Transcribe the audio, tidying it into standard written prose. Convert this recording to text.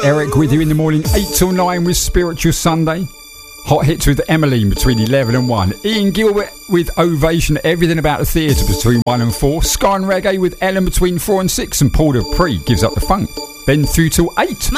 Eric with you in the morning, 8 till 9 with Spiritual Sunday. Hot hits with Emmeline between 11 and 1. Ian Gilbert with Ovation, everything about the theatre between 1 and 4. Sky and Reggae with Ellen between 4 and 6. And Paul Dupree gives up the funk. Then through till 8.